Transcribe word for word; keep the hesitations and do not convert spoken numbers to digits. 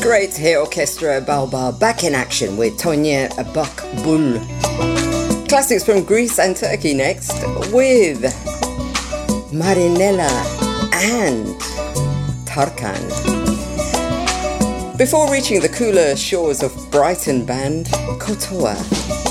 Great hit orchestra Balba back in action with Tonya Bakbul. Classics from Greece and Turkey next with Marinella and Tarkan. Before reaching the cooler shores of Brighton band Kotoa.